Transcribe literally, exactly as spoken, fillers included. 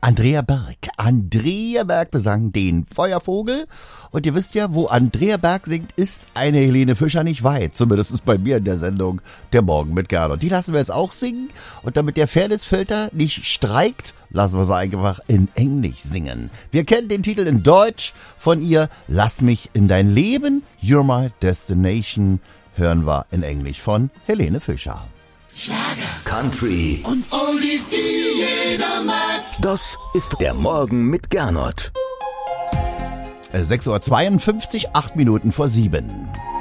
Andrea Berg. Andrea Berg besang den Feuervogel. Und ihr wisst ja, wo Andrea Berg singt, ist eine Helene Fischer nicht weit. Zumindest ist bei mir in der Sendung Der Morgen mit Gernot. Die lassen wir jetzt auch singen. Und damit der Fairnessfilter nicht streikt, lassen wir sie einfach in Englisch singen. Wir kennen den Titel in Deutsch von ihr. Lass mich in dein Leben. You're my destination. Hören wir in Englisch von Helene Fischer. Schlager, Country und Oldies, die jeder mag. Das ist der Morgen mit Gernot. sechs Uhr zweiundfünfzig, acht Minuten vor sieben.